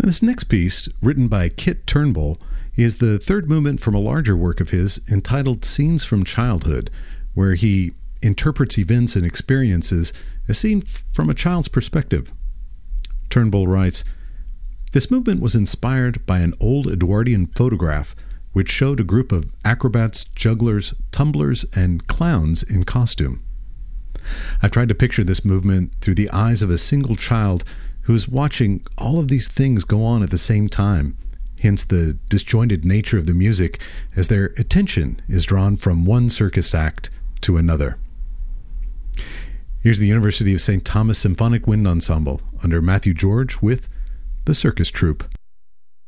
And this next piece, written by Kit Turnbull, is the third movement from a larger work of his entitled Scenes from Childhood, where he interprets events and experiences as seen from a child's perspective. Turnbull writes, "This movement was inspired by an old Edwardian photograph which showed a group of acrobats, jugglers, tumblers, and clowns in costume. I've tried to picture this movement through the eyes of a single child who is watching all of these things go on at the same time, hence the disjointed nature of the music as their attention is drawn from one circus act to another." Here's the University of St. Thomas Symphonic Wind Ensemble under Matthew George with The Circus Troupe.